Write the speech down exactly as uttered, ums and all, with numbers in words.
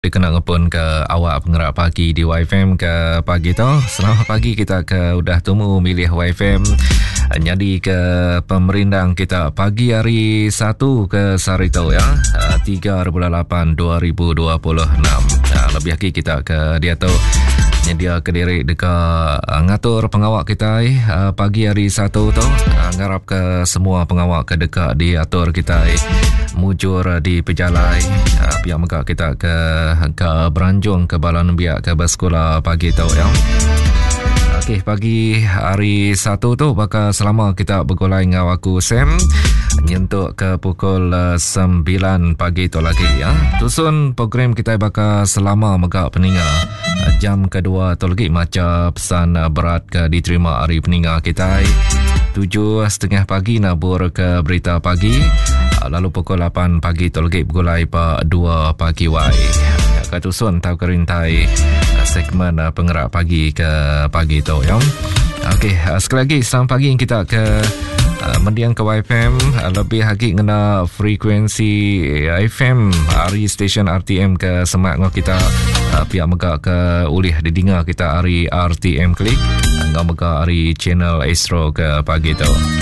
Kena ngepun ke awak pengerak pagi di Y F M ke pagi tu. Selamat pagi, kita ke udah temu milih Y F M. Jadi ke pemerindang kita pagi hari satu ke Sarito ya, tiga bulan lapan dua ribu dua puluh enam. Lebih lagi kita ke dia tu nyedia ke diri dekat ngatur pengawak kita eh, pagi hari satu tu. Ngarap ke semua pengawak ke dekat diatur kita eh, mujur di pejalai. Pihak megak kita ke ke beranjung ke balan biak ke bersekolah pagi tu ya. Okey, pagi hari satu tu bakal selama kita bergolai dengan aku Sam nyentuk ke pukul sembilan pagi tu lagi ya. Tusun program kita bakal selama megak peninga jam kedua tu lagi macam pesan berat ke diterima hari peninga kita. Tujuh setengah pagi nabur ke berita pagi, lalu pukul lapan pagi tu lagi bergolai pa dua pagi wai. Katusun tahu kerintai segmen pengerak pagi ke pagi tu ya. Okey, sekali lagi selamat pagi kita ke uh, mendiang ke Y F M, uh, lebih lagi kena frekuensi F M hari stesen R T M ke semak ngau kita uh, pihak megak ke ulih didengar kita hari R T M Klik ngau megak hari channel Astro ke pagi tu.